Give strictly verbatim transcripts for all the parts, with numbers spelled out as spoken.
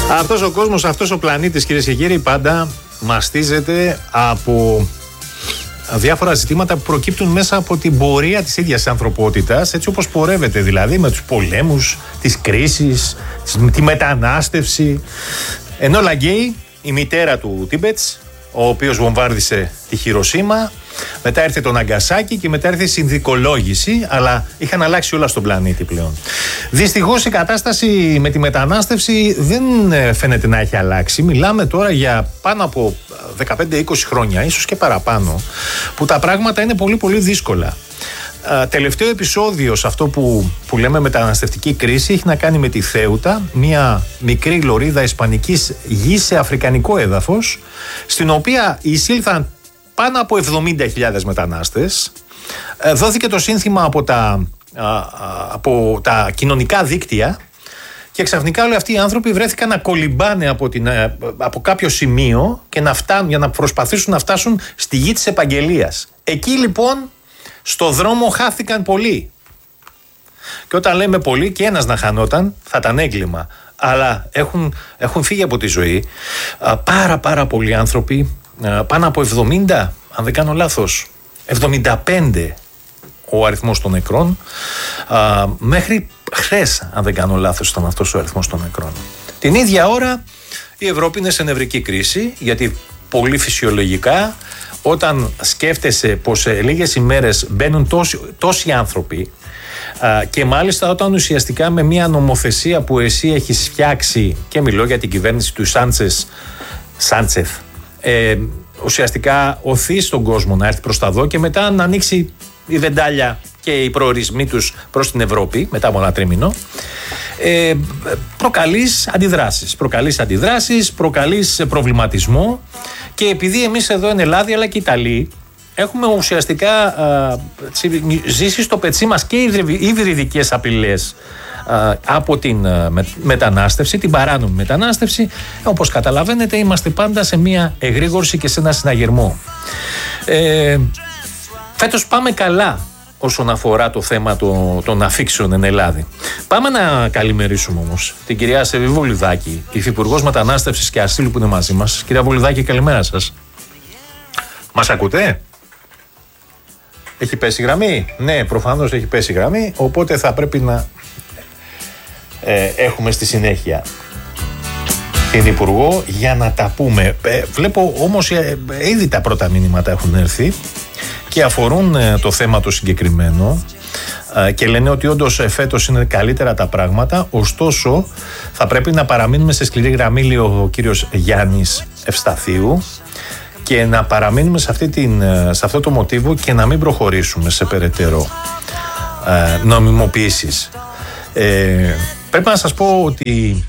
Αυτός ο κόσμος, αυτός ο πλανήτης, κυρίες και κύριοι, πάντα μαστίζεται από διάφορα ζητήματα που προκύπτουν μέσα από την πορεία της ίδιας της ανθρωπότητας, έτσι όπως πορεύεται δηλαδή, με τους πολέμους, τις κρίσεις, τη μετανάστευση. Ενώ Λαγκέι, η μητέρα του Τίμπετς, ο οποίος βομβάρδισε τη Χιροσίμα, μετά ήρθε το Ναγκασάκι και μετά ήρθε η συνδικολόγηση, αλλά είχαν αλλάξει όλα στον πλανήτη πλέον. Δυστυχώς η κατάσταση με τη μετανάστευση δεν φαίνεται να έχει αλλάξει. Μιλάμε τώρα για πάνω από δεκαπέντε είκοσι χρόνια, ίσως και παραπάνω, που τα πράγματα είναι πολύ πολύ δύσκολα. Τελευταίο επεισόδιο σε αυτό που, που λέμε μεταναστευτική κρίση έχει να κάνει με τη Θέουτα, μια μικρή λωρίδα ισπανικής γης σε αφρικανικό έδαφος, στην οποία εισήλθαν πάνω από εβδομήντα χιλιάδες μετανάστες. Δόθηκε το σύνθημα από τα, από τα κοινωνικά δίκτυα και ξαφνικά όλοι αυτοί οι άνθρωποι βρέθηκαν να κολυμπάνε από, την, από κάποιο σημείο και να φτάνουν, για να προσπαθήσουν να φτάσουν στη γη της επαγγελίας. Εκεί λοιπόν στο δρόμο χάθηκαν πολλοί. Και όταν λέμε πολλοί, και ένας να χανόταν θα ήταν έγκλημα. Αλλά έχουν, έχουν φύγει από τη ζωή πάρα πάρα πολλοί άνθρωποι, πάνω από εβδομήντα, αν δεν κάνω λάθος, εβδομήντα πέντε ο αριθμός των νεκρών. Μέχρι χθες, αν δεν κάνω λάθος, ήταν αυτός ο αριθμός των νεκρών. Την ίδια ώρα η Ευρώπη είναι σε νευρική κρίση, γιατί πολύ φυσιολογικά, όταν σκέφτεσαι πως σε λίγες ημέρες μπαίνουν τόσοι, τόσοι άνθρωποι, α, και μάλιστα όταν ουσιαστικά με μια νομοθεσία που εσύ έχεις φτιάξει, και μιλώ για την κυβέρνηση του Σάντσες, Σάντσεθ, ε, ουσιαστικά οθείς τον κόσμο να έρθει προς τα δω και μετά να ανοίξει η βεντάλια και οι προορισμοί τους προς την Ευρώπη μετά από ένα τρίμηνο, ε, προκαλείς αντιδράσεις, προκαλείς αντιδράσεις, προκαλείς προβληματισμό. Και επειδή εμείς εδώ εν Ελλάδα αλλά και οι Ιταλοί έχουμε ουσιαστικά α, ζήσει στο πετσί μας και υβριδικές απειλές α, από την α, με, μετανάστευση, την παράνομη μετανάστευση. Όπως καταλαβαίνετε, είμαστε πάντα σε μια εγρήγορση και σε ένα συναγερμό. Ε, φέτος πάμε καλά όσον αφορά το θέμα το, των αφήξεων εν Ελλάδη. Πάμε να καλημερίσουμε όμως την κυρία Σεβή Βολιδάκη, υφυπουργός Μετανάστευσης και Ασύλου, που είναι μαζί μας. Κυρία Βολιδάκη, καλημέρα σας. Μας ακούτε? Έχει πέσει γραμμή? Ναι, προφανώς έχει πέσει γραμμή, οπότε θα πρέπει να ε, έχουμε στη συνέχεια την Υπουργό για να τα πούμε. Ε, βλέπω όμως ε, ήδη τα πρώτα μήνυματα έχουν έρθει και αφορούν ε, το θέμα το συγκεκριμένο ε, και λένε ότι όντως ε, φέτος είναι καλύτερα τα πράγματα, ωστόσο θα πρέπει να παραμείνουμε σε σκληρή γραμμή, λέει ο κύριος Γιάννης Ευσταθίου, και να παραμείνουμε σε, αυτή την, σε αυτό το μοτίβο και να μην προχωρήσουμε σε περαιτέρω ε, νομιμοποιήσεις. Ε, πρέπει να σας πω ότι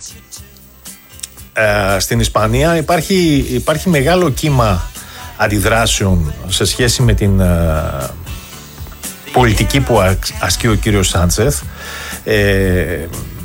ε, στην Ισπανία υπάρχει, υπάρχει μεγάλο κύμα αντιδράσεων σε σχέση με την ε, πολιτική που ασκεί ο κύριος Σάντσεθ, ε,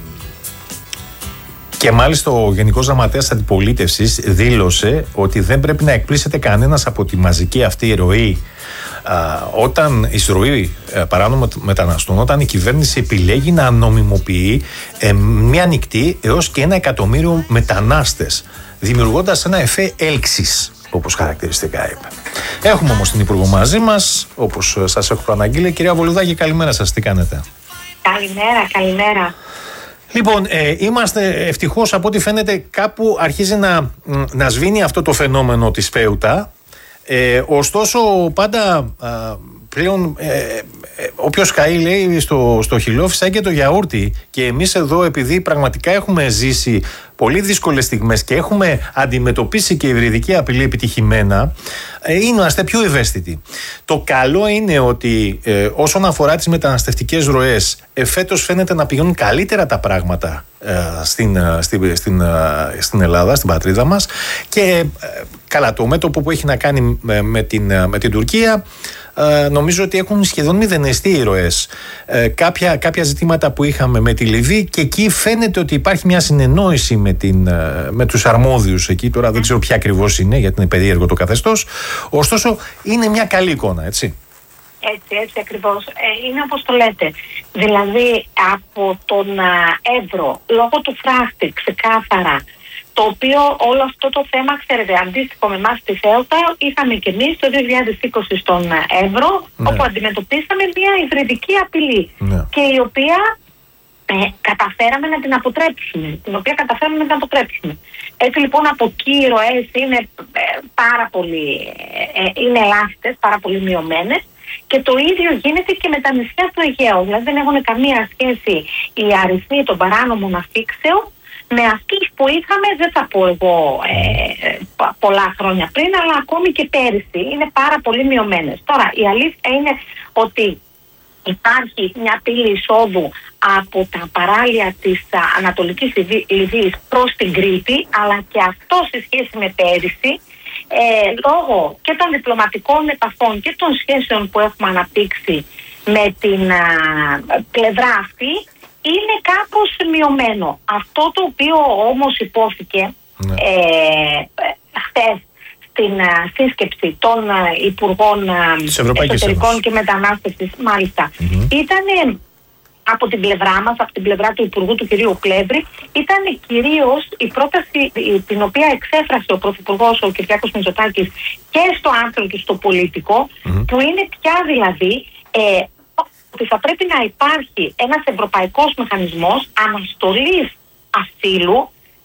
και μάλιστα ο Γενικός Γραμματέας Αντιπολίτευσης δήλωσε ότι δεν πρέπει να εκπλήσεται κανένας από τη μαζική αυτή ροή, α, όταν εισρωή παράνομων μεταναστών, όταν η κυβέρνηση επιλέγει να νομιμοποιεί ε, μια ανοιχτή έως και ένα εκατομμύριο μετανάστες, δημιουργώντας ένα εφέ έλξης, όπως χαρακτηριστικά είπε. Έχουμε όμως την Υπουργό μαζί μας, όπως σας έχω προαναγγείλει. Κυρία Βολιδάκη, καλημέρα σας, τι κάνετε? Καλημέρα, καλημέρα. Λοιπόν, ε, είμαστε ευτυχώς, από ό,τι φαίνεται κάπου αρχίζει να, να σβήνει αυτό το φαινόμενο της Φέουτα. Ε, ωστόσο πάντα α, πλέον ε, ε, όποιος καεί, λέει, στο, στο χυλό φυσάει και το γιαούρτι, και εμείς εδώ, επειδή πραγματικά έχουμε ζήσει πολύ δύσκολες στιγμές και έχουμε αντιμετωπίσει και υβριδική απειλή επιτυχημένα, ε, είμαστε πιο ευαίσθητοι. Το καλό είναι ότι ε, όσον αφορά τις μεταναστευτικές ροές, ε, φέτος φαίνεται να πηγαίνουν καλύτερα τα πράγματα ε, στην, ε, στην, στην, ε, στην Ελλάδα, στην πατρίδα μας, και ε, καλά, το μέτωπο που έχει να κάνει με, με, την, με την Τουρκία, Uh, νομίζω ότι έχουν σχεδόν μηδενιστεί οι ροές. Uh, κάποια, κάποια ζητήματα που είχαμε με τη Λιβύη, και εκεί φαίνεται ότι υπάρχει μια συνεννόηση με, την, uh, με τους αρμόδιους εκεί. Τώρα δεν ξέρω ποια ακριβώς είναι, γιατί είναι περίεργο το καθεστώς. Ωστόσο είναι μια καλή εικόνα, έτσι. Έτσι, έτσι ακριβώς. Ε, είναι όπως το λέτε. Δηλαδή από τον Εύρο, λόγω του φράχτη, ξεκάθαρα, το οποίο όλο αυτό το θέμα, ξέρετε, αντίστοιχο με εμάς στη Θέοτα, είχαμε και εμείς το δύο χιλιάδες είκοσι στον Εύρο, ναι. όπου αντιμετωπίσαμε μια υβριδική απειλή, ναι. και η οποία ε, καταφέραμε να την αποτρέψουμε, την οποία καταφέραμε να την αποτρέψουμε. Έτσι λοιπόν από εκεί οι ροές είναι ε, πάρα πολύ, ε, είναι ελάχιστες, πάρα πολύ μειωμένες, και το ίδιο γίνεται και με τα νησιά του Αιγαίου. Δηλαδή δεν έχουν καμία σχέση οι αριθμοί των παράνομων αφήξεων με αυτούς που είχαμε, δεν θα πω εγώ ε, πολλά χρόνια πριν, αλλά ακόμη και πέρυσι είναι πάρα πολύ μειωμένες. Τώρα η αλήθεια είναι ότι υπάρχει μια πύλη εισόδου από τα παράλια της α, Ανατολικής Λιβύης προς την Κρήτη, αλλά και αυτό σε σχέση με πέρυσι, ε, λόγω και των διπλωματικών επαφών και των σχέσεων που έχουμε αναπτύξει με την α, πλευρά αυτή, είναι κάπως μειωμένο. Αυτό το οποίο όμως υπόθηκε ναι. ε, χθες στην uh, σύσκεψη των uh, Υπουργών uh, Εσωτερικών και Μετανάστευσης, μάλιστα, mm-hmm. ήταν uh, από την πλευρά μας, από την πλευρά του Υπουργού του κυρίου Κλέβρη, ήταν κυρίως η πρόταση την οποία εξέφρασε ο Πρωθυπουργός ο Κυριάκος Μητσοτάκης και στο άρθρο και στο πολιτικό, mm-hmm. που είναι πια δηλαδή ε, ότι θα πρέπει να υπάρχει ένας ευρωπαϊκός μηχανισμός αναστολής ασύλου,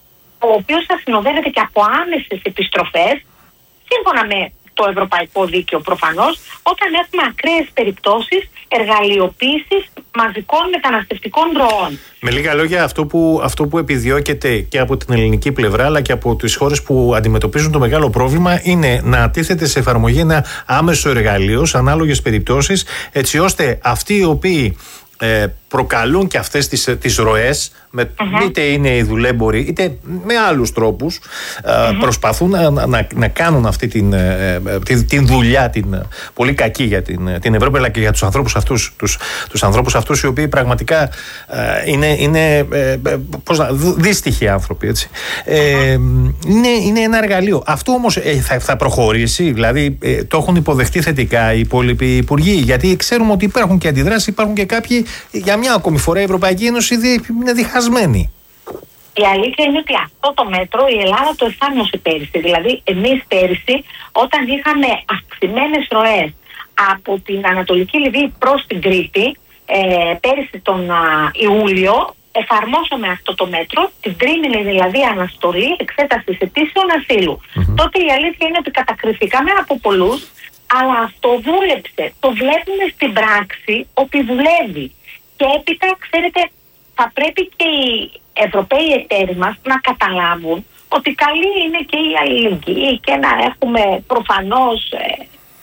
ο οποίος θα συνοδεύεται και από άμεσες επιστροφές, σύμφωνα με το ευρωπαϊκό δίκαιο προφανώς, όταν έχουμε ακραίες περιπτώσεις εργαλειοποίησης μαζικών μεταναστευτικών ροών. Με λίγα λόγια, αυτό που, αυτό που επιδιώκεται και από την ελληνική πλευρά αλλά και από τις χώρες που αντιμετωπίζουν το μεγάλο πρόβλημα είναι να τίθεται σε εφαρμογή ένα άμεσο εργαλείο σε ανάλογες περιπτώσεις, έτσι ώστε αυτοί οι οποίοι ε, προκαλούν και αυτές τις, τις ροές, με, uh-huh. είτε είναι οι δουλέμποροι είτε με άλλους τρόπους, uh-huh. προσπαθούν να, να, να κάνουν αυτή την, την, την δουλειά την πολύ κακή για την, την Ευρώπη, αλλά και για τους ανθρώπους αυτούς, τους, τους ανθρώπους αυτούς οι οποίοι πραγματικά είναι, είναι πώς να, δύστιχοι άνθρωποι, έτσι. Uh-huh. ε, είναι, είναι ένα εργαλείο. Αυτό όμως θα, θα προχωρήσει, δηλαδή το έχουν υποδεχτεί θετικά οι υπόλοιποι υπουργοί, γιατί ξέρουμε ότι υπάρχουν και αντιδράσεις, υπάρχουν και κάποιοι, για μια ακόμη φορά η Ευρωπαϊκή Ένωση είναι διχασμένη. Η αλήθεια είναι ότι αυτό το μέτρο η Ελλάδα το εφάρμοσε πέρυσι. Δηλαδή, εμείς πέρυσι, όταν είχαμε αυξημένες ροές από την Ανατολική Λιβύη προς την Κρήτη, ε, πέρυσι τον α, Ιούλιο, εφαρμόσαμε αυτό το μέτρο, την τρίμηνη δηλαδή αναστολή εξέτασης αιτήσεων ασύλου. Mm-hmm. Τότε η αλήθεια είναι ότι κατακριθήκαμε από πολλούς, αλλά αυτό δούλεψε. Το βλέπουμε στην πράξη ότι δουλεύει. Και έπειτα, ξέρετε, θα πρέπει και οι Ευρωπαίοι εταίροι μας να καταλάβουν ότι καλή είναι και η αλληλεγγύη και να έχουμε προφανώς ε,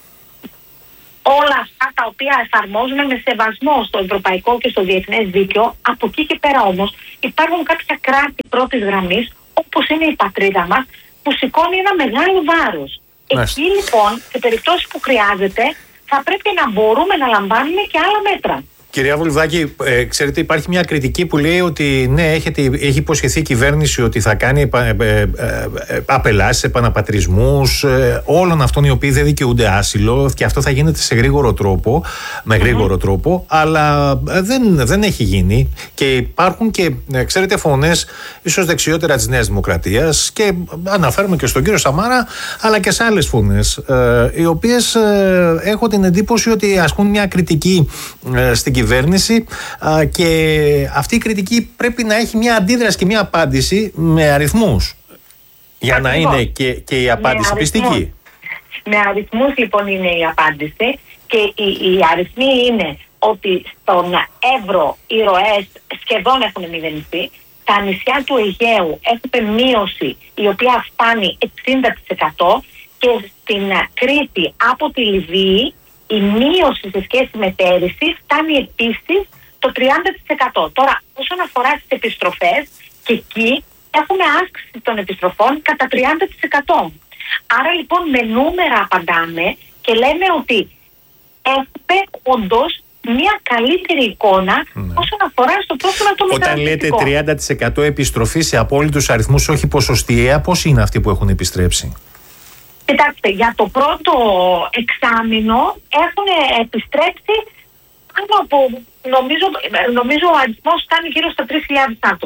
όλα αυτά τα οποία εφαρμόζουμε με σεβασμό στο ευρωπαϊκό και στο διεθνές δίκαιο. Από εκεί και πέρα όμως υπάρχουν κάποια κράτη πρώτης γραμμής, όπως είναι η πατρίδα μας, που σηκώνει ένα μεγάλο βάρος. Εκεί λοιπόν, σε περιπτώσεις που χρειάζεται, θα πρέπει να μπορούμε να λαμβάνουμε και άλλα μέτρα. Κυρία Βουλδάκη, ε, ξέρετε, υπάρχει μια κριτική που λέει ότι ναι, έχετε, έχει υποσχεθεί η κυβέρνηση ότι θα κάνει ε, ε, ε, απελάσεις, επαναπατρισμούς ε, όλων αυτών οι οποίοι δεν δικαιούνται άσυλο, και αυτό θα γίνεται σε γρήγορο τρόπο, με γρήγορο mm-hmm. τρόπο, αλλά ε, δεν, δεν έχει γίνει. Και υπάρχουν και, ε, ξέρετε, φωνές ίσως δεξιότερα της Νέας Δημοκρατίας, και αναφέρουμε και στον κύριο Σαμάρα, αλλά και σε άλλες φωνές, ε, οι οποίες ε, έχω την εντύπωση ότι ασκούν μια κριτική ε, στην κυβέρνηση. Κυβέρνηση, α, και αυτή η κριτική πρέπει να έχει μια αντίδραση και μια απάντηση με αριθμούς, για Ακριβώς. να είναι και, και η απάντηση με πιστική. Με αριθμούς λοιπόν είναι η απάντηση, και οι, οι αριθμοί είναι ότι στον Εύρο οι ροές σχεδόν έχουν μηδενιστεί. Τα νησιά του Αιγαίου έχουν μείωση η οποία φτάνει εξήντα τοις εκατό, και στην Κρήτη από τη Λιβύη η μείωση σε σχέση με πέρυσι φτάνει επίσης το τριάντα τοις εκατό. Τώρα, όσον αφορά τις επιστροφές, και εκεί έχουμε αύξηση των επιστροφών κατά τριάντα τοις εκατό. Άρα λοιπόν με νούμερα απαντάμε και λέμε ότι έχουμε όντως μια καλύτερη εικόνα mm. όσον αφορά στο πρόβλημα των μεταναστευτικών. Όταν λέτε τριάντα τοις εκατό επιστροφή σε απόλυτους αριθμούς, όχι ποσοστιαία, πώς είναι αυτοί που έχουν επιστρέψει? Κοιτάξτε, για το πρώτο εξάμηνο έχουν επιστρέψει πάνω από, νομίζω, νομίζω ο αριθμός φτάνει γύρω στα τρεις χιλιάδες άτομα.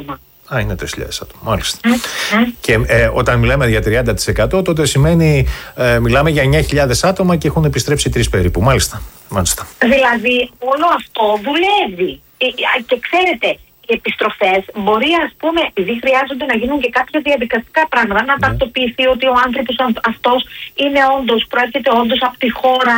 Α, είναι τρεις χιλιάδες άτομα, μάλιστα. Mm-hmm. Και ε, όταν μιλάμε για τριάντα τοις εκατό, τότε σημαίνει ε, μιλάμε για εννιά χιλιάδες άτομα και έχουν επιστρέψει τρεις περίπου. Μάλιστα. Μάλιστα. Δηλαδή, όλο αυτό δουλεύει. Και ξέρετε, οι επιστροφές μπορεί, ας πούμε, επειδή χρειάζονται να γίνουν και κάποια διαδικαστικά πράγματα, να ταυτοποιηθεί ότι ο άνθρωπος αυτός είναι όντως, προέρχεται όντως από τη χώρα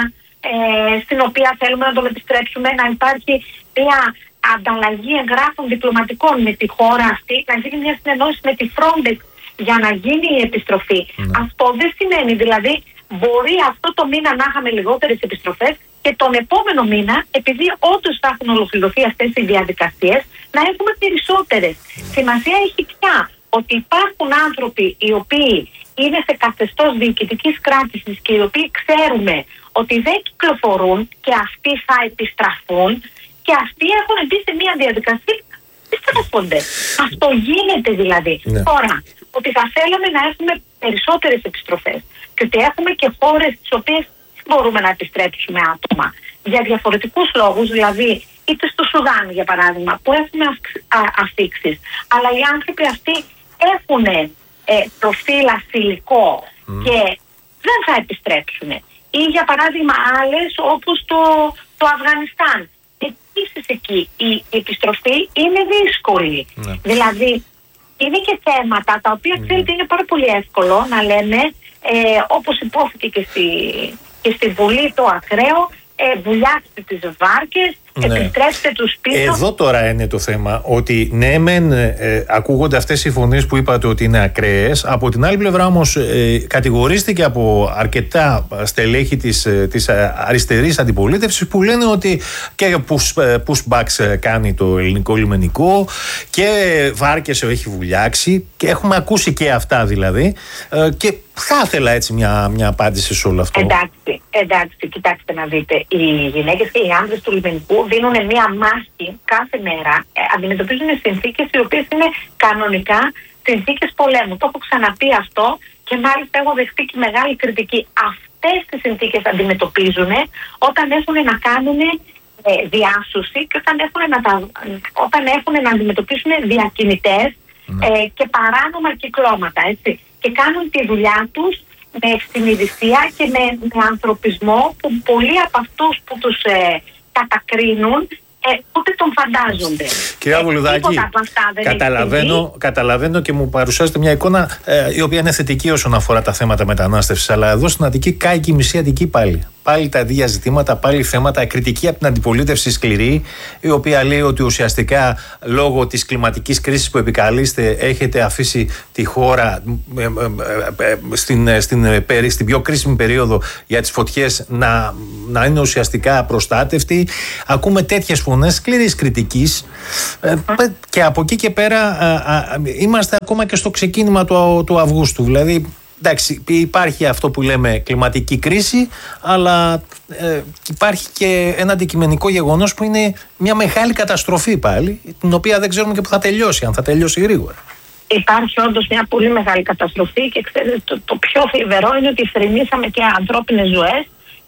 ε, στην οποία θέλουμε να τον επιστρέψουμε, να υπάρχει μια ανταλλαγή εγγράφων διπλωματικών με τη χώρα αυτή, να γίνει μια συνεννόηση με τη Frontex για να γίνει η επιστροφή. Mm. Αυτό δεν σημαίνει, δηλαδή, μπορεί αυτό το μήνα να είχαμε λιγότερες επιστροφές και τον επόμενο μήνα, επειδή όντως θα έχουν ολοκληρωθεί αυτές οι διαδικασίες, να έχουμε περισσότερες. Mm. Σημασία έχει πια ότι υπάρχουν άνθρωποι οι οποίοι είναι σε καθεστώς διοικητικής κράτησης και οι οποίοι ξέρουμε ότι δεν κυκλοφορούν και αυτοί θα επιστραφούν και αυτοί έχουν μπει σε μια διαδικασία και επιστρέφονται. Αυτό γίνεται δηλαδή. Ναι. Τώρα, ότι θα θέλαμε να έχουμε περισσότερες επιστροφές και ότι έχουμε και χώρες τις οποίες μπορούμε να επιστρέψουμε άτομα για διαφορετικούς λόγους, δηλαδή είτε στο Σουδάν για παράδειγμα που έχουμε αφήξεις, αλλά οι άνθρωποι αυτοί έχουν ε, προφίλ ασυλικό mm. και δεν θα επιστρέψουν. Ή για παράδειγμα άλλες όπως το, το Αφγανιστάν. Επίσης εκεί η, η επιστροφή είναι δύσκολη. Mm. Δηλαδή είναι και θέματα τα οποία mm. ξέρετε είναι πάρα πολύ εύκολο να λέμε ε, όπως υπόθηκε και στη, και στη Βουλή το ακραίο, ε, βουλιάξτε τις βάρκες, ναι. επιστρέψτε τους πίσω. Εδώ τώρα είναι το θέμα ότι ναι μεν ε, ακούγονται αυτές οι φωνές που είπατε ότι είναι ακραίες, από την άλλη πλευρά όμως ε, κατηγορίστηκε από αρκετά στελέχη της, της αριστερής αντιπολίτευσης που λένε ότι και push, pushbacks κάνει το ελληνικό λιμενικό και βάρκες έχει βουλιάξει και έχουμε ακούσει και αυτά δηλαδή ε, και θα ήθελα έτσι μια, μια απάντηση σε όλο αυτό. Εντάξει, εντάξει, κοιτάξτε να δείτε, οι γυναίκες και οι άντρες του λιμενικού δίνουν μία μάχη κάθε μέρα, ε, αντιμετωπίζουν συνθήκες οι οποίες είναι κανονικά συνθήκες πολέμου. Το έχω ξαναπεί αυτό και μάλιστα έχω δεχτεί και μεγάλη κριτική. Αυτές τις συνθήκες αντιμετωπίζουν όταν έχουν να κάνουν ε, διάσωση και όταν έχουν να, τα, όταν έχουν να αντιμετωπίσουν διακινητές ε, και παράνομα κυκλώματα, έτσι. Και κάνουν τη δουλειά τους με συνειδησία και με, με ανθρωπισμό που πολλοί από αυτούς που τους ε, κατακρίνουν ε, ούτε τον φαντάζονται. Κυρία Βουλουδάκη, ε, καταλαβαίνω, καταλαβαίνω και μου παρουσιάζετε μια εικόνα ε, η οποία είναι θετική όσον αφορά τα θέματα μετανάστευσης, αλλά εδώ στην Αττική κάει και η μισή Αττική πάλι. Πάλι τα ίδια ζητήματα, πάλι θέματα, κριτική από την αντιπολίτευση σκληρή, η οποία λέει ότι ουσιαστικά λόγω της κλιματικής κρίσης που επικαλείστε έχετε αφήσει τη χώρα ε, ε, ε, στην, στην, στην πιο κρίσιμη περίοδο για τις φωτιές να, να είναι ουσιαστικά προστάτευτη. Ακούμε τέτοιες φωνές σκληρής κριτικής ε, και από εκεί και πέρα ε, ε, είμαστε ακόμα και στο ξεκίνημα του, του Αυγούστου. Δηλαδή, εντάξει, υπάρχει αυτό που λέμε κλιματική κρίση, αλλά ε, υπάρχει και ένα αντικειμενικό γεγονός που είναι μια μεγάλη καταστροφή πάλι, την οποία δεν ξέρουμε και που θα τελειώσει, αν θα τελειώσει γρήγορα. Υπάρχει όντως μια πολύ μεγάλη καταστροφή και ξέρετε, το, το πιο θλιβερό είναι ότι θρηνήσαμε και ανθρώπινες ζωές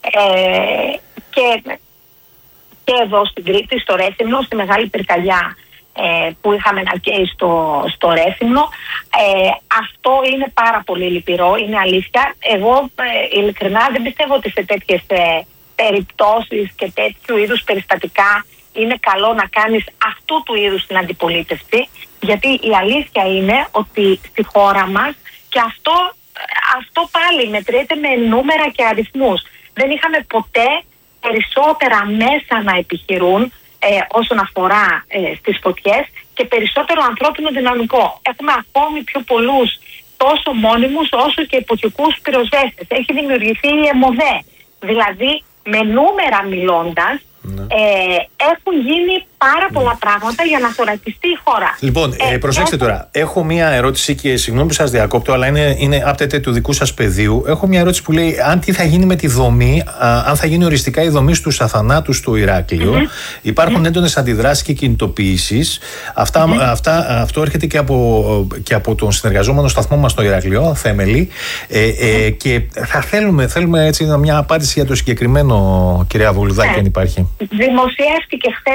ε, και, και εδώ στην Κρήτη, στο Ρέθυμνο, στη Μεγάλη Πυρκαλιά, Ε, που είχαμε να καίει στο, στο Ρέθυμνο. Ε, αυτό είναι πάρα πολύ λυπηρό, είναι αλήθεια. Εγώ ε, ειλικρινά δεν πιστεύω ότι σε τέτοιες ε, περιπτώσεις και τέτοιου είδους περιστατικά είναι καλό να κάνεις αυτού του είδους την αντιπολίτευση, γιατί η αλήθεια είναι ότι στη χώρα μας και αυτό, αυτό πάλι μετριέται με νούμερα και αριθμούς. Δεν είχαμε ποτέ περισσότερα μέσα να επιχειρούν Ε, όσον αφορά ε, στις φωτιές και περισσότερο ανθρώπινο δυναμικό. Έχουμε ακόμη πιο πολλούς τόσο μόνιμους όσο και εποχικούς πυροσβέστες. Έχει δημιουργηθεί η ΕΜΟΔΕ. Δηλαδή, με νούμερα μιλώντας, ναι. ε, έχουν γίνει πάρα πολλά ναι. πράγματα για να θωρακιστεί η χώρα. Λοιπόν, ε, προσέξτε έχω... τώρα. Έχω μία ερώτηση και συγγνώμη που σας διακόπτω, αλλά είναι, είναι άπτεται του δικού σας πεδίου. Έχω μία ερώτηση που λέει αν τι θα γίνει με τη δομή, α, αν θα γίνει οριστικά η δομή στους αθανάτους στο Ηράκλειο. Mm-hmm. Υπάρχουν mm-hmm. έντονες αντιδράσεις και κινητοποιήσεις. Αυτά, mm-hmm. αυτά, αυτό έρχεται και από, και από τον συνεργαζόμενο σταθμό μας στο Ηράκλειο, Θέμελη. Ε, ε, mm-hmm. Και θα θέλουμε, θέλουμε έτσι μια απάντηση για το συγκεκριμένο, κυρία Βουλουδάκη, yeah. αν υπάρχει. Δημοσιεύτηκε χθες το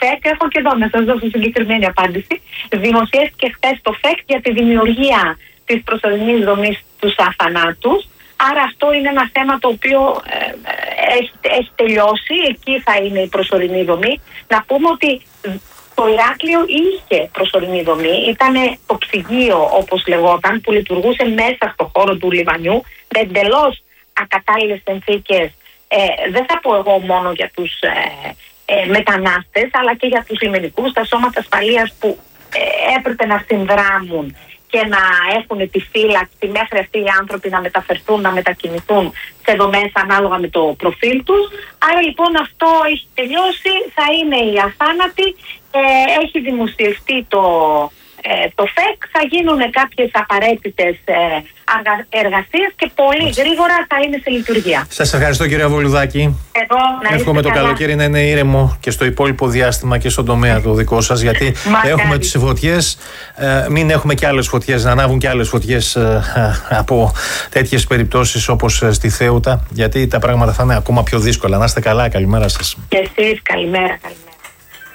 ΦΕΚ, έχω και εδώ να σας δώσω συγκεκριμένη απάντηση. Δημοσιεύτηκε χθες το ΦΕΚ για τη δημιουργία της προσωρινής δομής τους αθανάτους. Άρα αυτό είναι ένα θέμα το οποίο ε, έχει, έχει τελειώσει. Εκεί θα είναι η προσωρινή δομή. Να πούμε ότι το Ηράκλειο είχε προσωρινή δομή. Ήταν το ψυγείο, όπως λεγόταν, που λειτουργούσε μέσα στο χώρο του λιμανιού με εντελώς ακατάλληλες συνθήκες. Ε, δεν θα πω εγώ μόνο για τους ε, ε, μετανάστες, αλλά και για τους λιμενικούς, τα σώματα ασφαλείας που ε, έπρεπε να συνδράμουν και να έχουν τη φύλαξη μέχρι αυτοί οι άνθρωποι να μεταφερθούν, να μετακινηθούν σε δομές ανάλογα με το προφίλ τους. Άρα λοιπόν αυτό έχει τελειώσει, θα είναι οι αθάνατοι, ε, έχει δημοσιευτεί το, ε, το ΦΕΚ, θα γίνουν κάποιες απαραίτητες ε, εργασίες και πολύ γρήγορα θα είναι σε λειτουργία. Σας ευχαριστώ κυρία Βολουδάκη. Εγώ, να εύχομαι το καλά. Καλοκαίρι να είναι ήρεμο και στο υπόλοιπο διάστημα και στον τομέα το δικό σας, γιατί έχουμε τις φωτιές, ε, μην έχουμε και άλλες φωτιές, να ανάβουν και άλλες φωτιές ε, ε, από τέτοιες περιπτώσεις όπως στη Θέουτα, γιατί τα πράγματα θα είναι ακόμα πιο δύσκολα. Να είστε καλά, καλημέρα σας. Και εσείς, καλημέρα, καλημέρα.